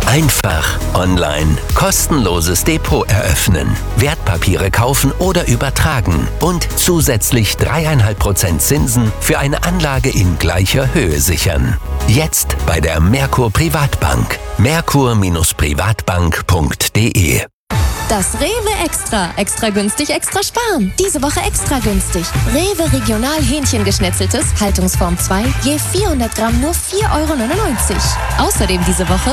Einfach online kostenloses Depot eröffnen, Wertpapiere kaufen oder übertragen und zusätzlich 3,5% Zinsen für eine Anlage in gleicher Höhe sichern. Jetzt bei der Merkur Privatbank. Merkur-Privatbank.de. Das Rewe Extra. Extra günstig, extra sparen. Diese Woche extra günstig. Rewe Regional Hähnchengeschnetzeltes, Haltungsform 2, je 400 Gramm nur 4,99 €. Außerdem diese Woche